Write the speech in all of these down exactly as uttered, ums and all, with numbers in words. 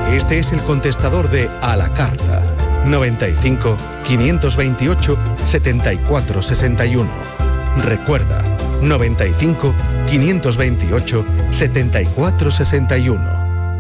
Este es el contestador de A la Carta. noventa y cinco, quinientos veintiocho, setenta y cuatro sesenta y uno. Recuerda, noventa y cinco, quinientos veintiocho, setenta y cuatro sesenta y uno.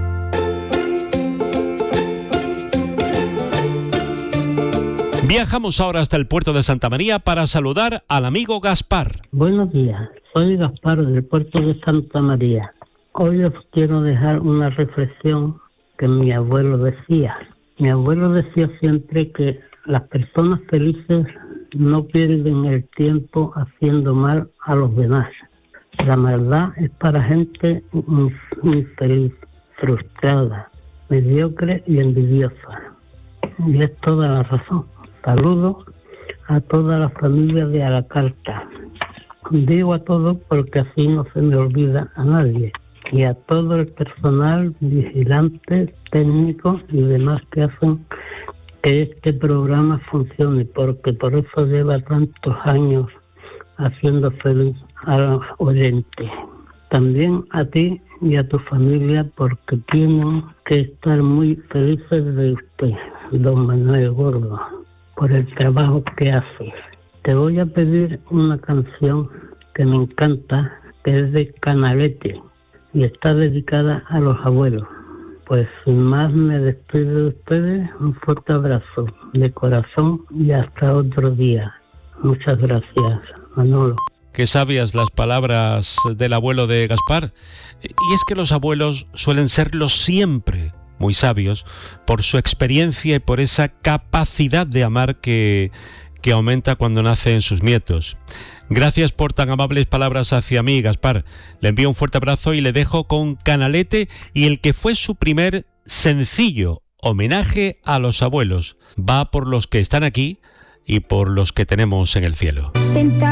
Viajamos ahora hasta el puerto de Santa María para saludar al amigo Gaspar. Buenos días, soy Gaspar del puerto de Santa María. Hoy os quiero dejar una reflexión que mi abuelo decía. Mi abuelo decía siempre que las personas felices no pierden el tiempo haciendo mal a los demás. La maldad es para gente infeliz, frustrada, mediocre y envidiosa. Y es toda la razón. Saludos a toda la familia de A la Carta. Digo a todos porque así no se me olvida a nadie. Y a todo el personal, vigilante, técnico y demás que hacen que este programa funcione, porque por eso lleva tantos años haciendo feliz a los oyentes. También a ti y a tu familia, porque tienen que estar muy felices de usted, don Manuel Gordo, por el trabajo que haces. Te voy a pedir una canción que me encanta, que es de Canalete, y está dedicada a los abuelos. Pues sin más me despido de ustedes, un fuerte abrazo de corazón y hasta otro día. Muchas gracias, Manolo. Qué sabias las palabras del abuelo de Gaspar. Y es que los abuelos suelen serlo siempre, muy sabios, por su experiencia y por esa capacidad de amar que, que aumenta cuando nacen sus nietos. Gracias por tan amables palabras hacia mí, Gaspar. Le envío un fuerte abrazo y le dejo con Canalete y el que fue su primer sencillo homenaje a los abuelos. Va por los que están aquí y por los que tenemos en el cielo.